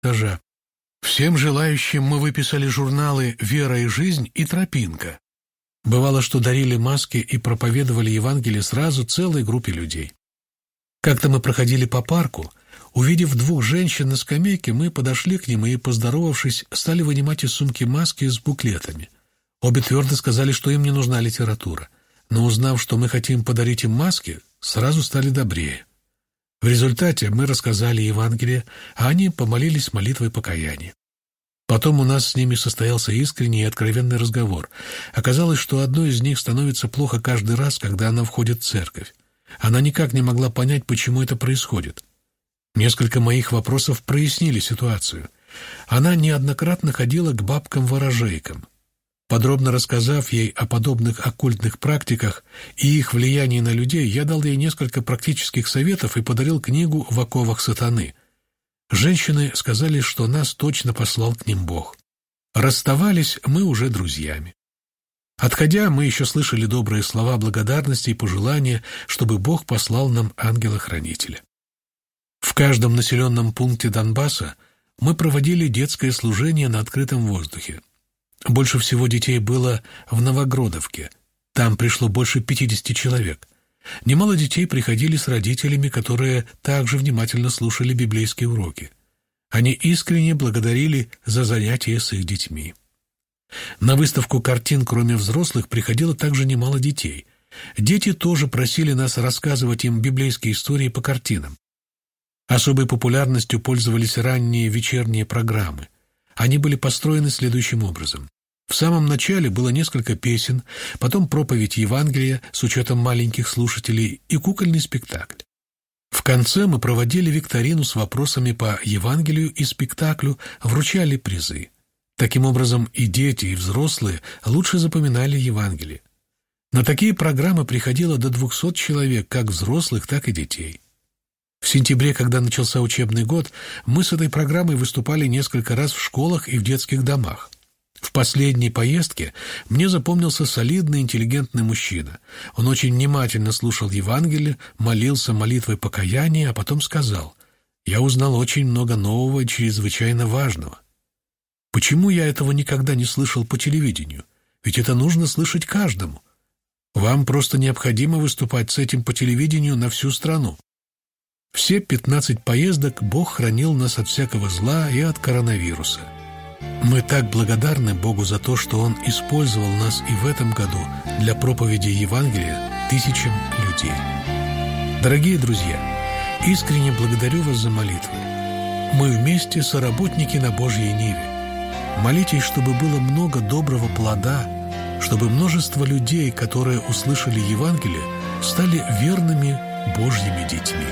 этажа. Всем желающим мы выписали журналы «Вера и жизнь» и «Тропинка». Бывало, что дарили маски и проповедовали Евангелие сразу целой группе людей. Как-то мы проходили по парку. Увидев двух женщин на скамейке, мы подошли к ним и, поздоровавшись, стали вынимать из сумки маски с буклетами. Обе твердо сказали, что им не нужна литература, но, узнав, что мы хотим подарить им маски, сразу стали добрее. В результате мы рассказали Евангелие, а они помолились молитвой покаяния. Потом у нас с ними состоялся искренний и откровенный разговор. Оказалось, что одной из них становится плохо каждый раз, когда она входит в церковь. Она никак не могла понять, почему это происходит. Несколько моих вопросов прояснили ситуацию. Она неоднократно ходила к бабкам-ворожейкам. Подробно рассказав ей о подобных оккультных практиках и их влиянии на людей, я дал ей несколько практических советов и подарил книгу «В оковах сатаны». Женщины сказали, что нас точно послал к ним Бог. Расставались мы уже друзьями. Отходя, мы еще слышали добрые слова благодарности и пожелания, чтобы Бог послал нам ангела-хранителя. В каждом населенном пункте Донбасса мы проводили детское служение на открытом воздухе. Больше всего детей было в Новогродовке. Там пришло больше 50 человек. Немало детей приходили с родителями, которые также внимательно слушали библейские уроки. Они искренне благодарили за занятия с их детьми. На выставку картин, кроме взрослых, приходило также немало детей. Дети тоже просили нас рассказывать им библейские истории по картинам. Особой популярностью пользовались ранние вечерние программы. Они были построены следующим образом. В самом начале было несколько песен, потом проповедь Евангелия с учетом маленьких слушателей и кукольный спектакль. В конце мы проводили викторину с вопросами по Евангелию и спектаклю, вручали призы. Таким образом, и дети, и взрослые лучше запоминали Евангелие. На такие программы приходило до 200 человек, как взрослых, так и детей. В сентябре, когда начался учебный год, мы с этой программой выступали несколько раз в школах и в детских домах. В последней поездке мне запомнился солидный, интеллигентный мужчина. Он очень внимательно слушал Евангелие, молился молитвой покаяния, а потом сказал: «Я узнал очень много нового и чрезвычайно важного. Почему я этого никогда не слышал по телевидению? Ведь это нужно слышать каждому. Вам просто необходимо выступать с этим по телевидению на всю страну». Все 15 поездок Бог хранил нас от всякого зла и от коронавируса. Мы так благодарны Богу за то, что Он использовал нас и в этом году для проповеди Евангелия тысячам людей. Дорогие друзья, искренне благодарю вас за молитвы. Мы вместе соработники на Божьей ниве. Молитесь, чтобы было много доброго плода, чтобы множество людей, которые услышали Евангелие, стали верными Божьими детьми.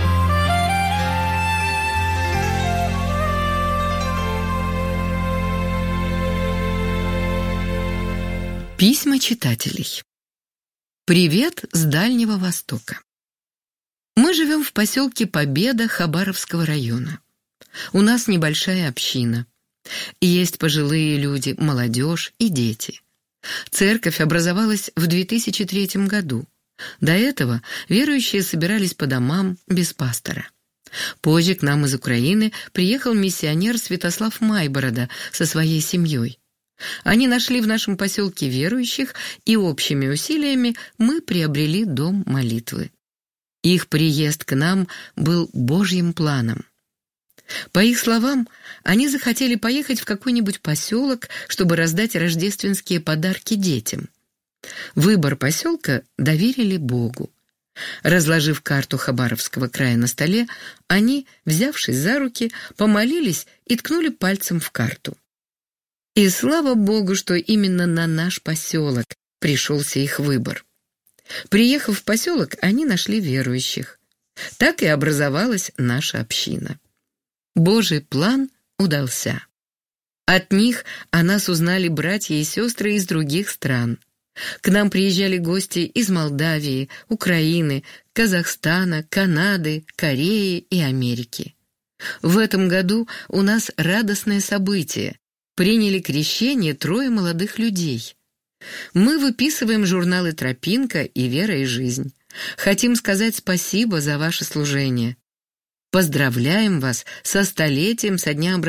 Письма читателей. Привет с Дальнего Востока. Мы живем в поселке Победа Хабаровского района. У нас небольшая община. Есть пожилые люди, молодежь и дети. Церковь образовалась в 2003 году. До этого верующие собирались по домам без пастора. Позже к нам из Украины приехал миссионер Святослав Майборода со своей семьей. Они нашли в нашем поселке верующих, и общими усилиями мы приобрели дом молитвы. Их приезд к нам был Божьим планом. По их словам, они захотели поехать в какой-нибудь поселок, чтобы раздать рождественские подарки детям. Выбор поселка доверили Богу. Разложив карту Хабаровского края на столе, они, взявшись за руки, помолились и ткнули пальцем в карту. И слава Богу, что именно на наш поселок пришелся их выбор. Приехав в поселок, они нашли верующих. Так и образовалась наша община. Божий план удался. От них о нас узнали братья и сестры из других стран. К нам приезжали гости из Молдавии, Украины, Казахстана, Канады, Кореи и Америки. В этом году у нас радостное событие. Приняли крещение 3 молодых людей. Мы выписываем журналы «Тропинка» и «Вера и жизнь». Хотим сказать спасибо за ваше служение. Поздравляем вас со 100-летием со дня образования.